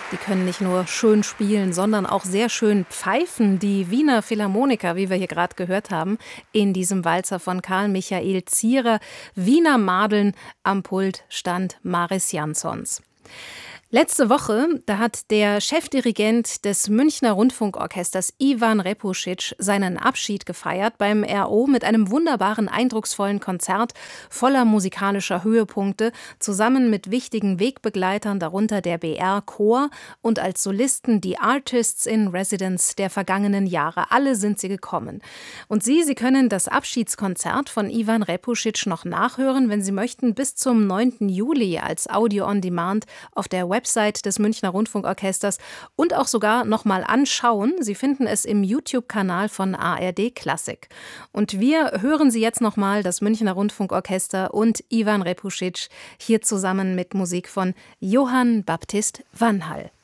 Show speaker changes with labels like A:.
A: Die können nicht nur schön spielen, sondern auch sehr schön pfeifen. Die Wiener Philharmoniker, wie wir hier gerade gehört haben, in diesem Walzer von Karl Michael Zierer. Wiener Madeln, am Pult stand Maris Jansons. Letzte Woche, da hat der Chefdirigent des Münchner Rundfunkorchesters Ivan Repušić seinen Abschied gefeiert beim RO mit einem wunderbaren, eindrucksvollen Konzert voller musikalischer Höhepunkte, zusammen mit wichtigen Wegbegleitern, darunter der BR Chor und als Solisten die Artists in Residence der vergangenen Jahre. Alle sind sie gekommen. Und Sie können das Abschiedskonzert von Ivan Repušić noch nachhören, wenn Sie möchten, bis zum 9. Juli als Audio on Demand auf der Website des Münchner Rundfunkorchesters und auch sogar noch mal anschauen. Sie finden es im YouTube-Kanal von ARD Klassik. Und wir hören Sie jetzt noch mal das Münchner Rundfunkorchester und Ivan Repušić hier zusammen mit Musik von Johann Baptist Vanhal.